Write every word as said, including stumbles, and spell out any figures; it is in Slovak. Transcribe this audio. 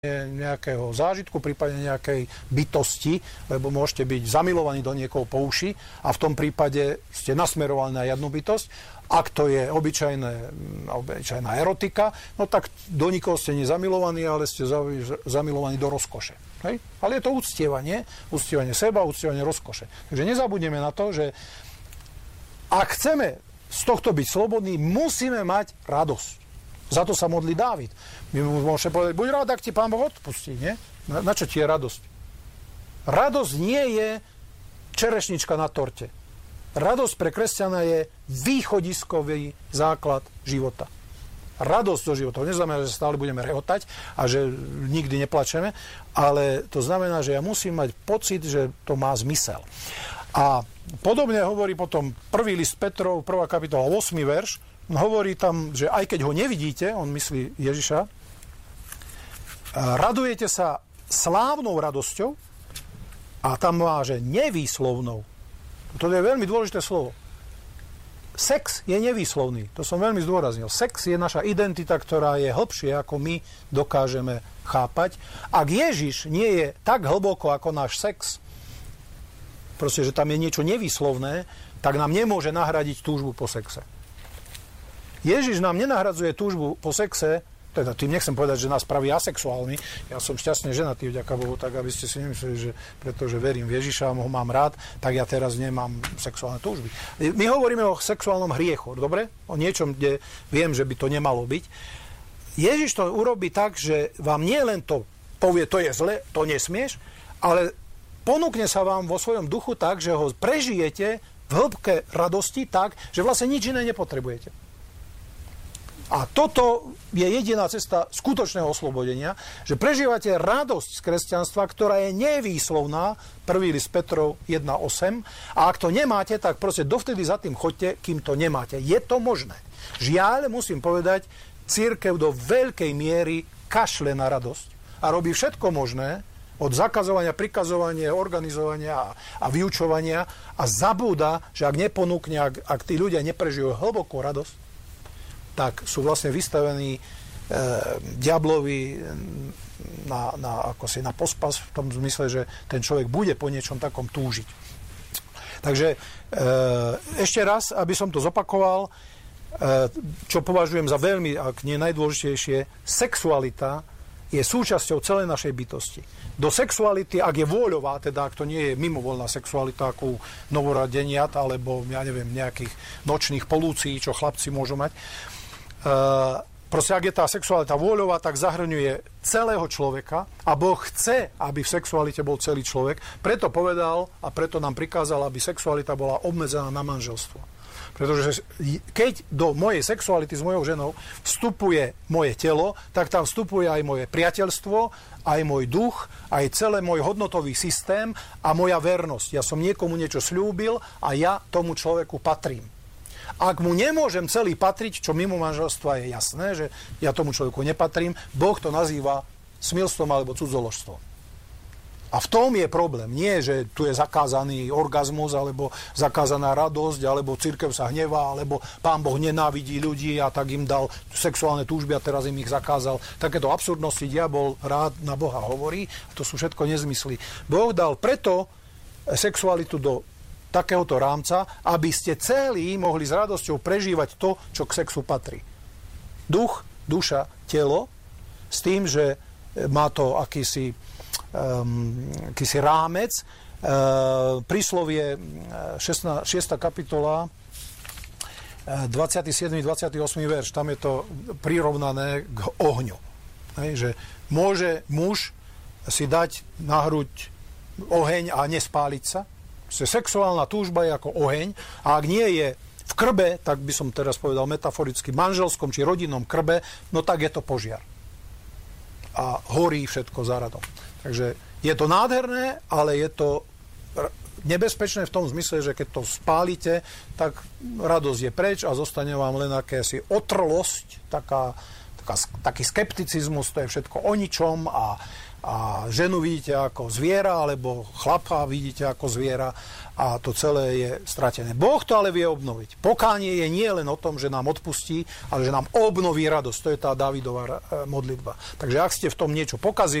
nejakého zážitku, prípadne nejakej bytosti, lebo môžete byť zamilovaní do niekoho po uši a v tom prípade ste nasmerovaní na jednu bytosť. Ak to je obyčajné, obyčajná erotika, no tak do nikoho ste nezamilovaní, ale ste zamilovaní do rozkoše. Hej? Ale je to uctievanie, uctievanie seba, uctievanie rozkoše. Takže nezabudneme na to, že ak chceme z tohto byť slobodní, musíme mať radosť. Za to sa modlí Dávid. My mu môžeme povedať, buď rád, ak ti Pán Boh odpustí, nie? Na, na čo ti je radosť? Radosť nie je čerešnička na torte. Radosť pre kresťana je východiskový základ života. Radosť do života. To neznamená, že stále budeme rehotať a že nikdy neplačeme, ale to znamená, že ja musím mať pocit, že to má zmysel. A podobne hovorí potom prvý list Petrov, prvá kapitola, ôsmy verš, hovorí tam, že aj keď ho nevidíte, on myslí Ježiša, radujete sa slávnou radosťou a tam má, že nevýslovnou. To je veľmi dôležité slovo. Sex je nevýslovný, to som veľmi zdôraznil. Sex je naša identita, ktorá je hlbšie, ako my dokážeme chápať. Ak Ježiš nie je tak hlboko ako náš sex, proste, že tam je niečo nevýslovné, tak nám nemôže nahradiť túžbu po sexe. Ježiš nám nenahradzuje túžbu po sexe, teda tým nechcem povedať, že nás praví asexuálmi. Ja som šťastne ženatý, vďaka Bohu, tak aby ste si nemysleli, že pretože verím v Ježiša a ho mám rád, tak ja teraz nemám sexuálne túžby. My hovoríme o sexuálnom hriechu, dobre? O niečom, kde viem, že by to nemalo byť. Ježiš to urobí tak, že vám nie len to povie, to je zle, to nesmieš, ale ponúkne sa vám vo svojom duchu tak, že ho prežijete v hĺbke radosti tak, že vlastne nič iné nepotrebujete. A toto je jediná cesta skutočného oslobodenia, že prežívate radosť z kresťanstva, ktorá je nevýslovná, prvý list Petrov jeden osem, a ak to nemáte, tak proste dovtedy za tým choďte, kým to nemáte. Je to možné. Žiaľ, musím povedať, cirkev do veľkej miery kašle na radosť a robí všetko možné, od zakazovania, prikazovania, organizovania a, a vyučovania a zabúda, že ak neponúkne, ak, ak tí ľudia neprežijú hlbokú radosť, tak sú vlastne vystavení e, diablovi na, na, ako si, na pospas v tom zmysle, že ten človek bude po niečom takom túžiť. Takže e, ešte raz, aby som to zopakoval, e, čo považujem za veľmi, ak nie najdôležitejšie, sexualita je súčasťou celej našej bytosti. Do sexuality, ak je vôľová, teda ak to nie je mimovoľná sexualita, ako novoradeniat, alebo ja neviem, nejakých nočných polúcií, čo chlapci môžu mať, Uh, proste ak je tá sexualita vôľová, tak zahrňuje celého človeka a Boh chce, aby v sexualite bol celý človek. Preto povedal a preto nám prikázal, aby sexualita bola obmedzená na manželstvo. Pretože keď do mojej sexuality s mojou ženou vstupuje moje telo, tak tam vstupuje aj moje priateľstvo, aj môj duch, aj celý môj hodnotový systém a moja vernosť. Ja som niekomu niečo sľúbil a ja tomu človeku patrím. Ak mu nemôžem celý patriť, čo mimo manželstva je jasné, že ja tomu človeku nepatrím, Boh to nazýva smilstvom alebo cudzoložstvom. A v tom je problém. Nie, že tu je zakázaný orgazmus, alebo zakázaná radosť, alebo cirkev sa hnevá, alebo Pán Boh nenávidí ľudí a tak im dal sexuálne túžby a teraz im ich zakázal. Takéto absurdnosti diabol rád na Boha hovorí. To sú všetko nezmysly. Boh dal preto sexualitu do takéhoto rámca, aby ste celí mohli s radosťou prežívať to, čo k sexu patrí. Duch, duša, telo, s tým, že má to akýsi, um, akýsi rámec. Uh, príslovie šiesta kapitola, dvadsiaty siedmy dvadsiaty ôsmy verš, tam je to prirovnané k ohňu. Hej, že môže muž si dať na hruď oheň a nespáliť sa. Sexuálna túžba je ako oheň a ak nie je v krbe, tak by som teraz povedal metaforicky, manželskom či rodinnom krbe, no tak je to požiar. A horí všetko za radom. Takže je to nádherné, ale je to nebezpečné v tom zmysle, že keď to spálite, tak radosť je preč a zostane vám len akési otrlosť, taká, taká, taký skepticizmus, to je všetko o ničom a a ženu vidíte ako zviera, alebo chlapa vidíte ako zviera a to celé je stratené. Boh to ale vie obnoviť. Pokánie je nie len o tom, že nám odpustí, ale že nám obnoví radosť. To je tá Dávidova modlitba. Takže ak ste v tom niečo pokazili,